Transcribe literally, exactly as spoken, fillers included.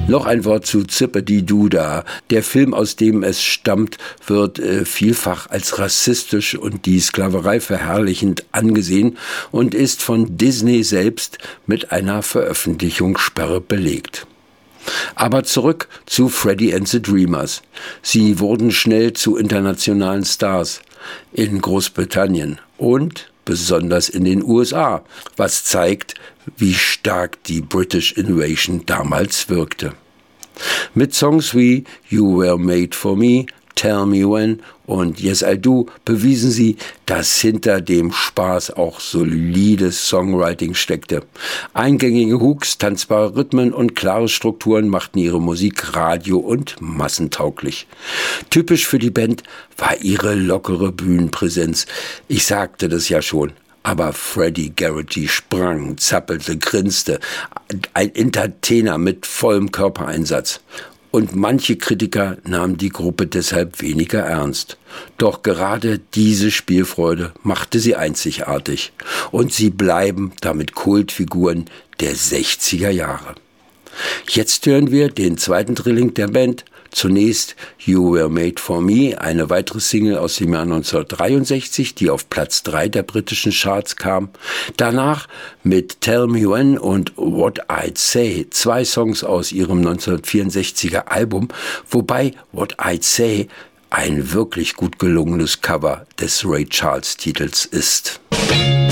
Noch ein Wort zu Zip-a-Dee-Doo-Dah. Der Film, aus dem es stammt, wird äh, vielfach als rassistisch und die Sklaverei verherrlichend angesehen und ist von Disney selbst mit einer Veröffentlichungssperre belegt. Aber zurück zu Freddie and the Dreamers. Sie wurden schnell zu internationalen Stars in Großbritannien und besonders in den U S A, was zeigt, wie stark die British Invasion damals wirkte. Mit Songs wie You Were Made for Me, Tell Me When und Yes I Do bewiesen sie, dass hinter dem Spaß auch solides Songwriting steckte. Eingängige Hooks, tanzbare Rhythmen und klare Strukturen machten ihre Musik radio- und massentauglich. Typisch für die Band war ihre lockere Bühnenpräsenz. Ich sagte das ja schon. Aber Freddie Garrity sprang, zappelte, grinste. Ein Entertainer mit vollem Körpereinsatz. Und manche Kritiker nahmen die Gruppe deshalb weniger ernst. Doch gerade diese Spielfreude machte sie einzigartig. Und sie bleiben damit Kultfiguren der sechziger Jahre. Jetzt hören wir den zweiten Drilling der Band. Zunächst You Were Made for Me, eine weitere Single aus dem Jahr neunzehnhundertdreiundsechzig, die auf Platz drei der britischen Charts kam. Danach mit Tell Me When und What I'd Say, zwei Songs aus ihrem neunzehnhundertvierundsechziger Album, wobei What I'd Say ein wirklich gut gelungenes Cover des Ray Charles Titels ist.